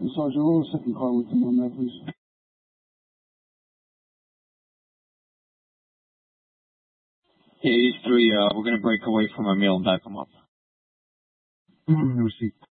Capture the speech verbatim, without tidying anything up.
Sergeant, roll the second car with him on that, please. Hey, eighty-three, uh, we're gonna break away from our meal and back them up. No receipt.